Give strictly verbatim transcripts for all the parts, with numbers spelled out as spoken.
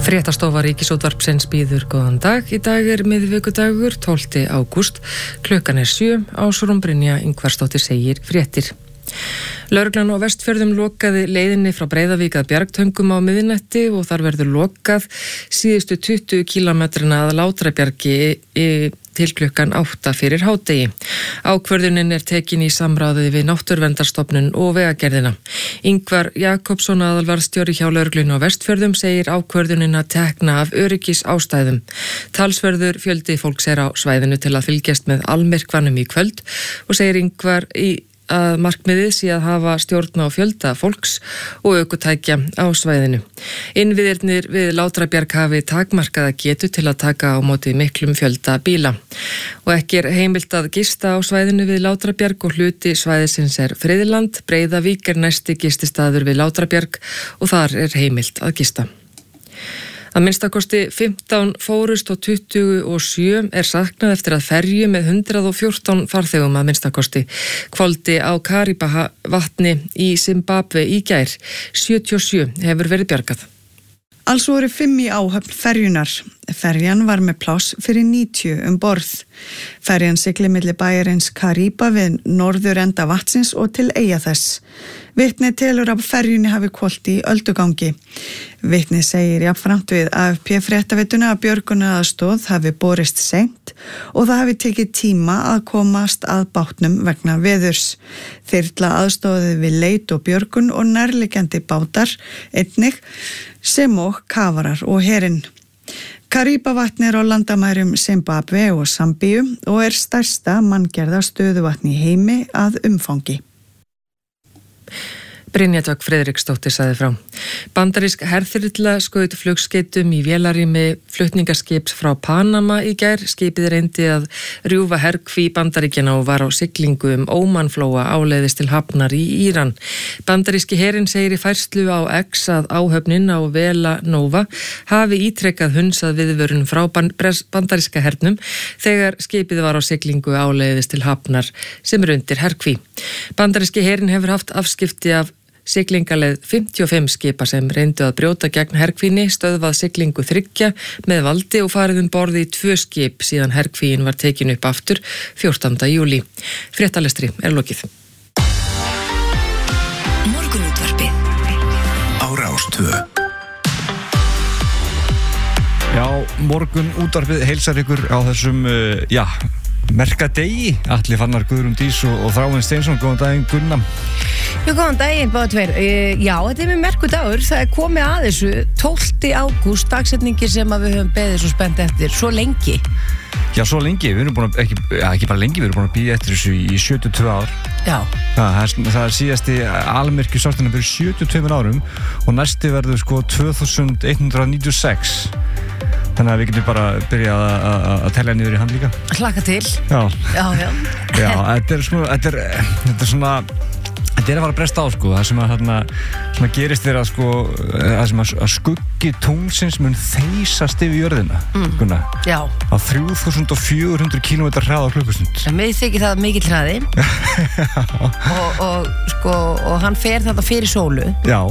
Fréttastofa Ríkisútvarpsins býður góðan dag. Í dag er miðvikudagur, tólfta ágúst. Klukkan er sjö. Ásrún Brynja Ingvarsdóttir segir fréttir. Lögreglan á Vestfjörðum lokaði leiðinni frá Breiðavík að Bjargtöngum á miðnætti og þar verður lokað síðustu tuttugu kílómetrana að Látrabjargi til klukkan átta fyrir hádegi. Ákvörðunin er tekin í samráði við Náttúruverndarstofnun og Vegagerðina. Ingvar Jakobsson, aðalvarðstjóri hjá lögreglunni á Vestfjörðum, segir ákvörðunina tekna af öryggis ástæðum. Talsverður fjöldi fólks er á svæðinu til að fylgjast með almyrkvanum í kvöld og segir Ingvar í að markmiðið sé að hafa stjórn á fjölda fólks og ökutækja á svæðinu. Innviðirnir við Látrabjarg hafi takmarkaða getu til að taka á móti miklum fjölda bíla. Og ekki er heimilt að gista á svæðinu við Látrabjarg og hluti svæðisins er friðland. Breiðavík er næsti gististaður við Látrabjarg og þar er heimilt að gista. Að minnstakosti fimmtán fórust og tuttugu og sjö er saknað eftir að ferju með hundrað og fjórtán farþegum að minnstakosti hvolfdi á Karibavatni í Zimbabwe í gær. sjötíu og sjö hefur verið bjargað. Alls voru fimm í áhöfn ferjunar. Ferjan var með pláss fyrir níutíu um borð. Ferjan siglir milli bæjarins Kariba við norður enda vatnsins og til eyja þess. Vitni telur að ferjunni hafi hvolft í öldugangi. Vitni segir jafnframt við A F P fréttaveituna að björgunaraðstoð hafi borist seint og það hafi tekið tíma að komast að bátnum vegna veðurs. Þyrla aðstoðaði við leit og björgun og nærliggjandi bátar einnig sem og kafarar og herinn. Karibavatn er á landamærum Zimbabwe og Sambíu og er stærsta manngerða stöðuvatn í heimi að umfangi. Brynja Dögg Friðriksdóttir sagði frá. Bandarísk herþyrla skaut flugskeytum í vélarrými flutningaskips frá Panama í gær. Skipið reyndi að rjúfa herkví Bandaríkjanna og var á siglingu um Ómanflóa áleiðis til hafnar í Íran. Bandaríski herinn segir í færslu á X að áhöfnin á Vela Nova hafi ítrekkað hunsað viðvörun frá bandaríska hernum þegar skipið var á siglingu áleiðis til hafnar sem er undir herkví. Bandaríski herinn hefur haft afskipti af siglingaleið fimmtíu og fimm skipa sem reyndu að brjóta gegn herkvíni, stöðvað siglingu þriggja með valdi og farið um borði í tvö skip síðan herkvíin var tekin upp aftur fjórtánda júlí. Fréttalestri er lokið. Morgunútvarpið á Rás tvö. Já, morgunútvarpið heilsar ykkur á þessum, uh, já, merkadegi. Atli Fannar, Guðrún Dís og, og Þráinn Steinsson. Góðan daginn, Gunna. Já, góðan daginn, báða tveir. Já, þetta er með merkudagur. Það er komið að þessu tólfta ágúst, dagsetningi sem að við höfum beðið svo spennt eftir svo lengi. Já, svo lengi. Við erum búin að, ekki, ja, ekki bara lengi, við erum búin að bíða eftir þessu í sjötíu og tvö ár. Já. Það er, það er síðasti almyrkju sortina fyrir sjötíu og tveimur árum og næsti verður sko tvö þúsund hundrað níutíu og sex. Þannig að við getum bara byrjað að tella niður í hann líka. Hlakka til. Já. Já, já. Já, þetta er svona, þetta er, þetta er svona, þetta er að fara að bresta á, sko. Það sem að þarna, sem að gerist er að, sko, það sem að, að skuggi tunglsins mun þeysast yfir jörðina, mm. Gunna. Já. Á þrjú þúsund fjögur hundruð kílómetra hraða á klukkustund. En mér þykir það mikill hraði. og, og, sko, og hann fer þetta fyrir sólu. Já.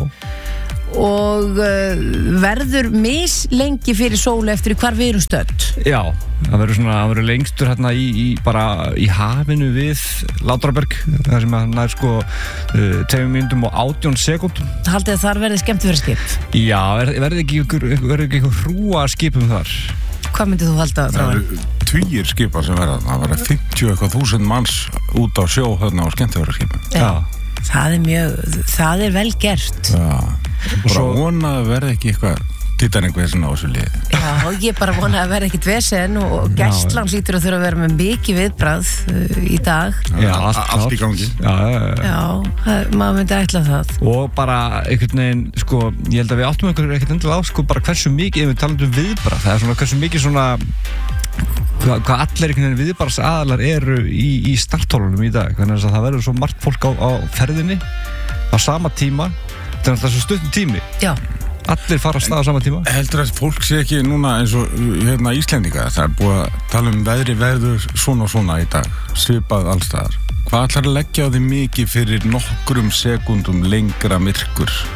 Og uh, verður mislengi fyrir sólu eftir hvar við erum stödd. Já, það verður svona, það verður lengstur hérna í, í bara í hafinu við Látrabjarg, þar sem að nær sko uh, tveimur mínútum og átján sekúndum. Haldið að þar verði skemmtiferðarskip? Já, verði ekki verði ekki einhver hrúa skipum þar. Hvað myndið þú halda að það eru tugir skipa sem verða, það verða fimmtíu eitthvað þúsund manns út á sjó hérna á skemmtiferðarskipum. Já. Það er mjög, það er vel gert. Já, bara vona að verða ekki eitthvað Titanic vesen á þessu liði. Já, ég bara vona að verða ekkit vesen og gæslan hlýtur að þurfa að vera með mikið viðbragð uh, í dag. Já, allt, allt í gangi. Já, já, já. Já, það, maður myndi ætla það. Og bara einhvern veginn, sko, ég held að við áttum einhverjum ekkert endilega á, sko, bara hversu mikið, ef við talum um viðbragð, það er svona hversu mikið svona, hvað, hvað allir einhvern veginn viðbragðs aðalar eru í, í starthólunum í dag. Þannig að það verður svo margt fólk á, á ferðinni á sama tíma, þetta er alltaf svo stuttum tími. Já. Allir fara að staða á sama tíma. Heldur að fólk sé ekki núna eins og hérna Íslendinga, það er búið að tala um veðri verður svona og svona í dag, svipað allstaðar. Hvað ætlar að leggja á því mikið fyrir nokkrum sekúndum lengra myrkur?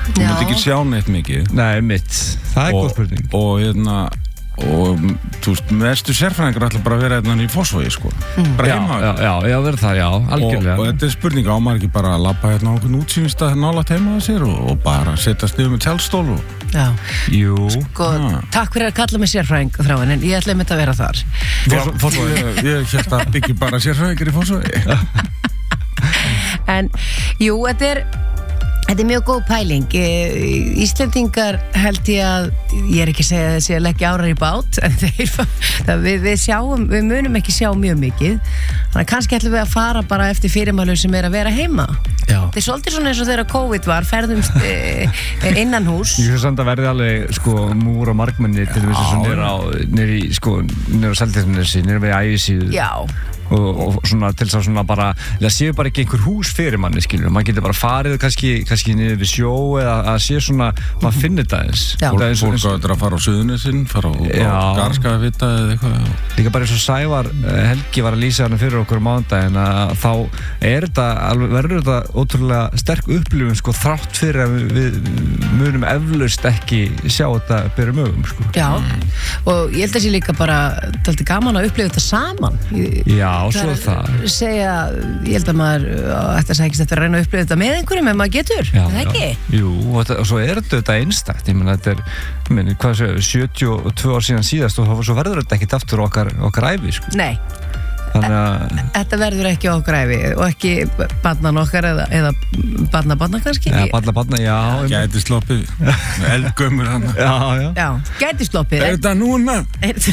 Þú mátt ekki sjá neitt mikið. Nei, mitt, það er góð spurning. Og hérna, og þú veist, mestu sérfræðingar ætla bara að vera hérna í Fossvogi, sko. Bara Já, heima. já, já, já, verður það, já, Og, algjörlega. og þetta er spurning, á maður ekki bara að labba hérna á okkur útsýnstað nálægt heima að sér og, og bara setja stiðu með tjaldstól og... Já, Jú. sko, Ah. takk fyrir að kalla mig sérfræðing þráin, en ég ætla einmitt að vera þar. Já, ég, ég held að byggi bara sérfræðingar í Fossvogi. En, jú, þetta er Þetta er mjög góð pæling. Íslendingar held ég að, ég er ekki að segja að þessi að leggja árar í bát, en þeir, það, við, við sjáum, við munum ekki sjá mjög mikið. Þannig að kannski ætlum við að fara bara eftir fyrirmælum sem er að vera heima. Já. Þetta er svolítið svona eins og þegar COVID var, ferðumst e, innan hús. Ég finnst samt að verði alveg, sko, múr og markmenni til þess að nýra á, nýra í, sko, nýra á Seltjarnarnesi, nýra við ægisíðu. Já. Og, og svona til þess að svona bara það séu bara ekki einhver hús fyrir manni, skilur maður getur bara farið kannski, kannski niður við sjó eða að sé svona, maður finnir það eins Já. Fólk eins og, eins og, að fara á Suðurnesinn, fara á, Já. á Garðskagavita eða eitthvað. líka bara eins og Sævar eh, Helgi var að lýsa hana fyrir okkur á mánudaginn að þá er þetta, alveg, verður þetta ótrúlega sterk upplifun, sko, þrátt fyrir að við, við munum eflaust ekki sjá þetta byrja mögum, sko. Já, og ég held að sé líka bara dálítið gaman að upplifa þetta saman. Ég- Já, svo er það. Segja, ég held að maður ætti að sækist eftir að reyna að upplifa þetta með einhverjum ef maður getur, Já, er það ekki? já. Jú, og, þetta, og svo er þetta einstakt, ég meina þetta er, ég meina, hvað séu, sjötíu og tvö ár síðan síðast og svo verður þetta ekkert aftur okkar, okkar ævi, sko. Nei, Þannig að, þetta verður ekki okkar æfi og ekki barnan okkar eða, eða barnabarna kannski. ja, balla, balla, já, einmitt. Gæti sloppið eldgömmur hann. já, já. Já, gæti sloppið. Er þetta núna?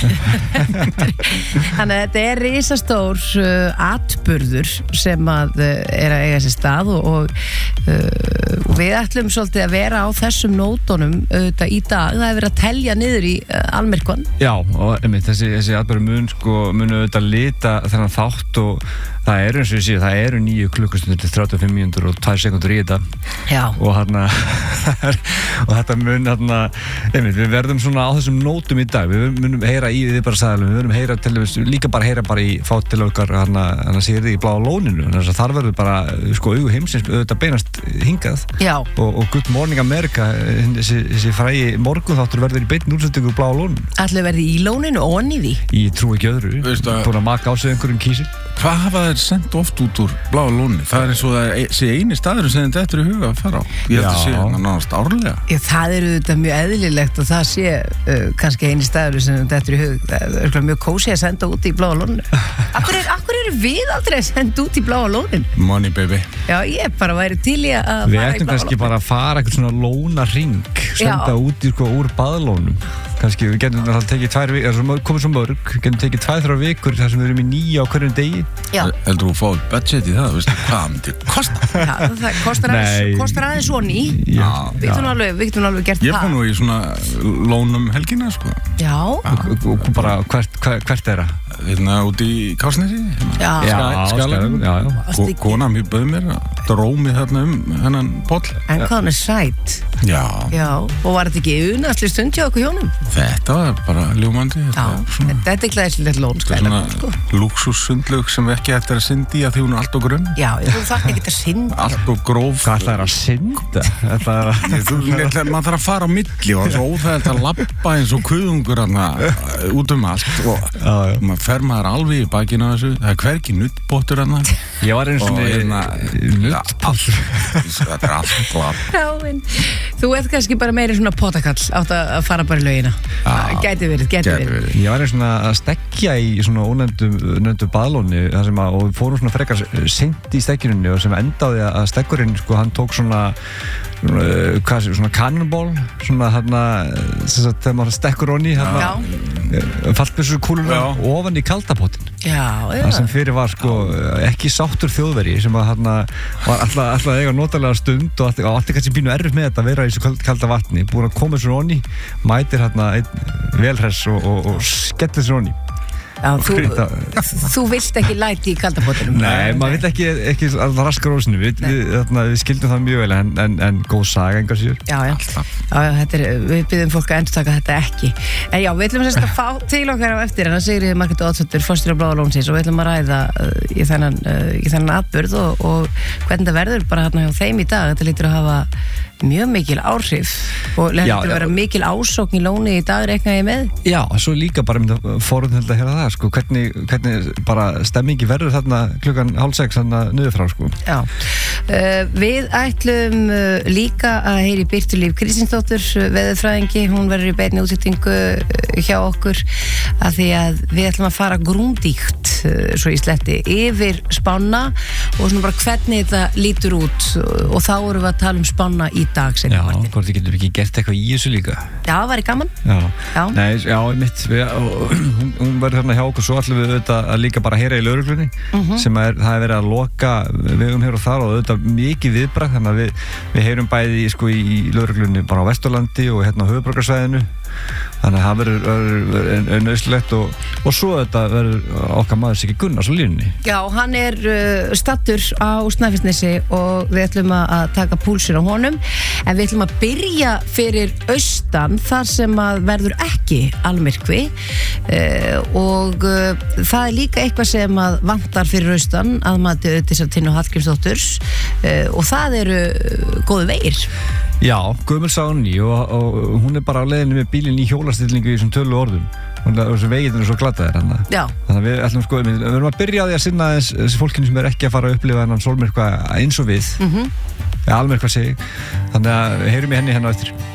Þannig að þetta er risastór uh, atburður sem að uh, er að eiga sér stað og, og uh, við ætlum svolítið að vera á þessum nótunum uh, í dag. Það er verið að telja niður í uh, almyrkvann. Já, og einmitt, þessi, þessi atbæri mun, sko, munu auðvitað lita þennan þátt og það eru eins og ég sé, það eru níu klukkustundir til þrjátíu og fimm mínútur og tvær sekundur í þetta. Já. Og hérna, og þetta mun, hérna, einmitt, við verðum svona á þessum nótum í dag, við munum heyra í þið bara sæðalum, við verðum heyra til þess, líka bara heyra bara í, fá til okkar, hérna, hérna Sigurði í Bláa lóninu, þess að þar verður bara, sko, augu heimsins, auðvitað beinast hingað. Já. Og, og Good Morning America, þessi, þessi frægi morgunþáttur verður í beinni útsendingu Bláa lóninu. Ætli verði í lóninu og onni því. Ég trú ekki öðru, Veistu að- búin að maka á sig einhverjum kísil. Hvað hafa þeir sendt oft út úr Bláa lóni? Það er eins og það er- sé eini staður sem þetta eftir í huga að fara á. Ég held að Já. sé hann nánast árlega. Já, það eru þetta mjög eðlilegt og það sé uh, kannski eini staður sem þetta er í hug. Það er örugglega mjög kósi að senda út í Bláa lóninu. Akkur er, akkur eru við aldrei að senda út í Bláa lóninu? Money baby. Já, ég bara væri til í að Við fara í ættum Bláa kannski lóninu. bara að fara eitthvað svona lóna ring, senda Já. út í, sko, úr baðlónum. Kannski við getum það tekið tvær vikur, það komið svo mörg, við getum tekið tvær, þrjár vikur þar sem við erum í nýja á hverjum degi. Já, Heldur þú fáið budget í það? Veistu hvað myndi kosta? já, það kostar aðeins, Nei. kostar aðeins svo ný. Já, Við getum alveg, við getum alveg gert Ég það. fór nú í svona lónum helgina, sko. Já, Og, og bara hvert, hvert, hvert er það? Hérna út í Kársnesi. já, Já. Skagavík. já, já. Varstu Ko- ekki- Kona mér bauð mér að drómi þarna um hennan poll. En hvað hann er sætt. Já, Já, og var þetta ekki unastli stund hjá okkur hjónum? þetta var bara ljúmandi. Já, Þetta var svona, þetta er glæsilegt lón, þetta er skæla, svona sko. lúksussundlug sem ekki eftir að syndi að því hún er allt og grunn. Já, þú þarf ekki að synda. Allt og gróf. Hvað ætlaði að synda? Þetta er að... Þú, nefnilega, maður þarf að fara á milli og það er svo óþægilegt að labba eins og kuðungur hana, út um allt og Já, já. maður fer maður alveg í bakinu á þessu. Það er hvergi nuttbóttur hana Ég var einu og svona... hérna Nuttpallur. þetta er allt glad. Já, en þú ert kannski bara meiri svona potakall átt að fara bara í laugina. Já. Gæti verið, gæti Gæti verið. verið. Ég var einu svona að stekja í svona ónefndu baðlóni þar sem að, og við fórum svona frekar seint í stekjunni og sem endaði að stekkurinn, sko, hann tók svona uh, hvað sé, svona cannonball svona þarna, sem sagt, þegar maður stekkur onni þarna, fallbyssu kúluna Já. ofan í kaldapottin. Já, já. Það sem fyrir var, sko, ekki sáttur þjóðveri sem að þarna var alltaf, alltaf að eiga notalega stund og alltaf, alltaf kannski pínu erfitt með þetta að vera í þessu kalda vatni, búin að koma þessu onni, mætir þarna einn velhress og, og, og skellir þessu onni. Já, þú, þú vilt ekki læti í kaldapottinum. Nei, maður vil ekki, ekki alltaf raska rósinu, við, við, þarna, við skildum það mjög vel en, en, en góð saga engar síður. Já, já, já, já, þetta er, við byrjum fólk að endurtaka þetta ekki. En já, við ætlum sérst að fá til okkar á eftir en að Sigríður Margrét Oddsdóttir, forstjóri Bláa lónsins og við ætlum að ræða uh, í þennan, uh, í þennan atburð og, og hvernig það verður bara hérna hjá þeim í dag. Þetta lítur að hafa mjög mikil áhrif og Já, lefður að vera mikil ásókn í lóni í dag reikna ég með. Já, svo líka bara um forðunheld að hera það, sko, hvernig, hvernig bara stemmingi verður þarna klukkan hálf sex þarna niður frá, sko. Já, uh, við ætlum uh, líka að heyri Birtu Líf Kristinsdóttur, veðurfræðingi, hún verður í beinni útsettingu uh, hjá okkur að því að við ætlum að fara grúndíkt, uh, svo í sletti, yfir spána og svona bara hvernig þetta lítur út og þá erum við að tala um spána í dag. Já, hvort þið getur ekki gert eitthvað í þessu líka. Já, það væri gaman. Já, já. Nei, já, mitt, við, hún, hún verður þarna hjá okkur, svo ætlum við auðvitað að líka bara heyra í lögreglunni, uh-huh. sem er, það er verið að loka vegum hér og þar og auðvitað mikið viðbragð, þannig að við, við heyrum bæði sko, í lögreglunni bara á Vesturlandi og hérna á höfuðborgarsvæðinu, þannig að það verður, verður nöðslegt og, og svo þetta verður okkar maður Siggi Gunnars á línunni. Já, hann er uh, stattur á Snæfellsnesi og við ætlum að taka púlsinn á honum, en við ætlum að byrja fyrir austan þar sem að verður ekki almyrkvi uh, og uh, það er líka eitthvað sem að vantar fyrir austan að mati Auðdísar Tinnu Hallgrímsdótturs uh, og það eru uh, góðu vegir. Já, gömul sáni og, og hún er bara á leiðinu með bílinn í hjólastillingu í þessum tölu orðum og þessu veginn er svo glataðir hann. Þannig að við ætlum sko, við erum að byrja á því að sinna þess, þessi fólkinu sem er ekki að fara að upplifa þennan sólmyrkva eins og við, mm-hmm. eða almyrkva segi, þannig að við heyrum í henni hérna á eftir.